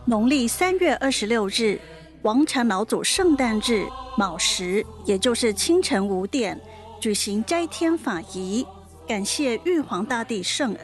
农历3月26日，王禅老祖圣诞日卯时，也就是清晨5点，举行斋天法仪，感谢玉皇大帝圣